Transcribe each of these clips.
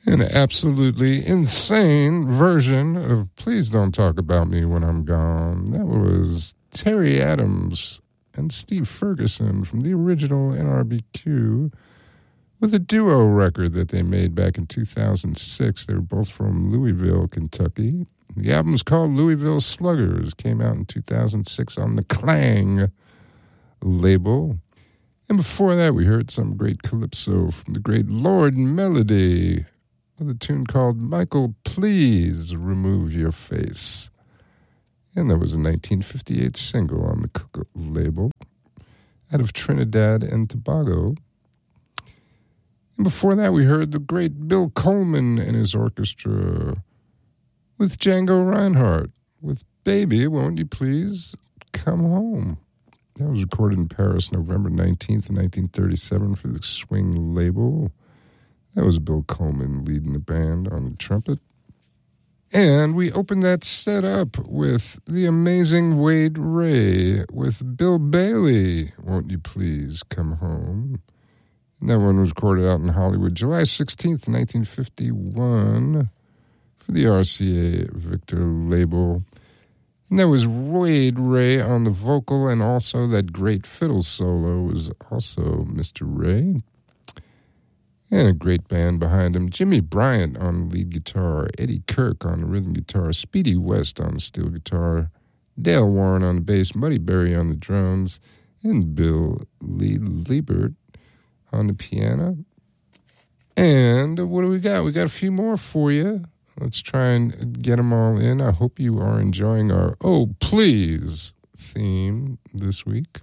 An absolutely insane version of Please Don't Talk About Me When I'm Gone. That was Terry Adams and Steve Ferguson from the original NRBQ with a duo record that they made back in 2006. They were both from Louisville, Kentucky. The album's called Louisville Sluggers. Came out in 2006 on the Clang label. And before that, we heard some great calypso from the great Lord Melody with a tune called Michael, Please Remove Your Face. And that was a 1958 single on the Cook label out of Trinidad and Tobago. And before that, we heard the great Bill Coleman and his orchestra with Django Reinhardt with Baby, Won't You Please Come Home. That was recorded in Paris November 19th, 1937 for the Swing label. That was Bill Coleman leading the band on the trumpet. And we opened that set up with the amazing Wade Ray with Bill Bailey, Won't You Please Come Home. And that one was recorded out in Hollywood July 16th, 1951 for the RCA Victor label. And that was Wade Ray on the vocal, and also that great fiddle solo was also Mr. Ray. And a great band behind him. Jimmy Bryant on the lead guitar, Eddie Kirk on the rhythm guitar, Speedy West on the steel guitar, Dale Warren on the bass, Muddy Berry on the drums, and Bill Lee Liebert on the piano. And what do we got? We got a few more for you. Let's try and get them all in. I hope you are enjoying our Oh Please theme this week.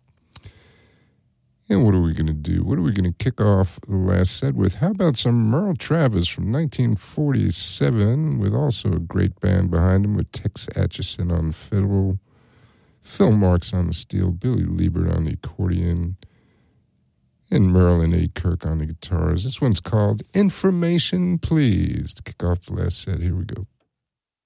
And what are we going to do? What are we going to kick off the last set with? How about some Merle Travis from 1947 with also a great band behind him with Tex Atchison on the fiddle, Phil Marks on the steel, Billy Liebert on the accordion, and Merle and Eddie Kirk on the guitars. This one's called Information Please. To kick off the last set, here we go.